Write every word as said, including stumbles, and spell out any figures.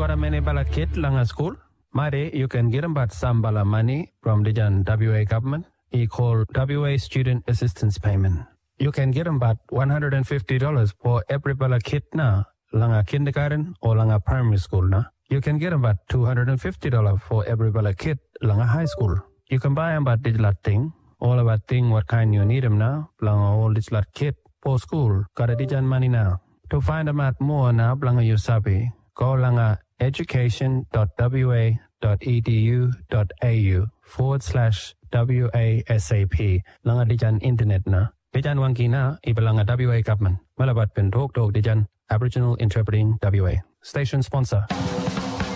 got a many bala kid langa school? Mari, you can get about some bala money from the W A government. He called W A Student Assistance Payment. You can get about one hundred fifty dollars for every bala kid na langa kindergarten or langa primary school na. You can get about two hundred fifty dollars for every bala kid langa high school. You can buy about digital thing, all about thing what kind you need them now, langa all digital kid for school. Got a digital money now. To find out more now, langa you sabi, go langa education.wa.edu.au forward slash WASAP. Langa dijan internet na. Dijan wangi na ibalanga W A government. Malabat pen talk talk dijan Aboriginal Interpreting W A. Station sponsor.